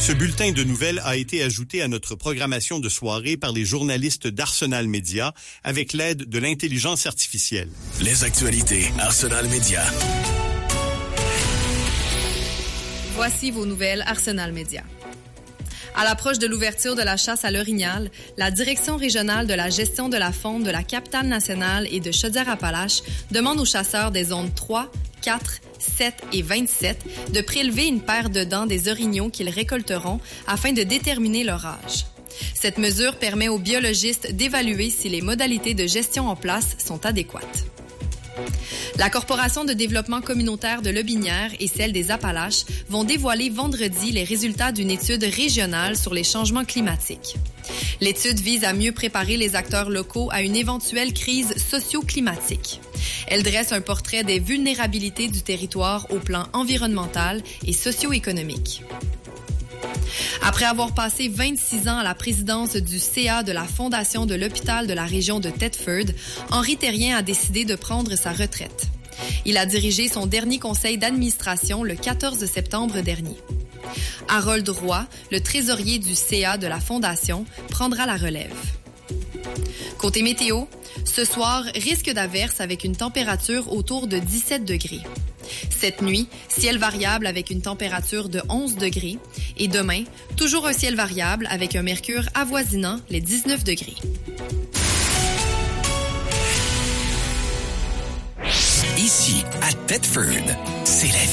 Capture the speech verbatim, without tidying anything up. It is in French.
Ce bulletin de nouvelles a été ajouté à notre programmation de soirée par les journalistes d'Arsenal Média avec l'aide de l'intelligence artificielle. Les actualités Arsenal Média. Voici vos nouvelles Arsenal Média. À l'approche de l'ouverture de la chasse à l'orignal, la Direction régionale de la gestion de la faune de la capitale nationale et de Chaudière-Appalaches demande aux chasseurs des zones trois, quatre, sept et vingt-sept de prélever une paire de dents des orignaux qu'ils récolteront afin de déterminer leur âge. Cette mesure permet aux biologistes d'évaluer si les modalités de gestion en place sont adéquates. La Corporation de développement communautaire de Lotbinière et celle des Appalaches vont dévoiler vendredi les résultats d'une étude régionale sur les changements climatiques. L'étude vise à mieux préparer les acteurs locaux à une éventuelle crise socio-climatique. Elle dresse un portrait des vulnérabilités du territoire au plan environnemental et socio-économique. Après avoir passé vingt-six ans à la présidence du C A de la Fondation de l'hôpital de la région de Thetford, Henri Terrien a décidé de prendre sa retraite. Il a dirigé son dernier conseil d'administration le quatorze septembre dernier. Harold Roy, le trésorier du C A de la Fondation, prendra la relève. Côté météo, ce soir, risque d'averse avec une température autour de dix-sept degrés. Cette nuit, ciel variable avec une température de onze degrés. Et demain, toujours un ciel variable avec un mercure avoisinant les dix-neuf degrés. Ici, à Thetford, c'est la vie.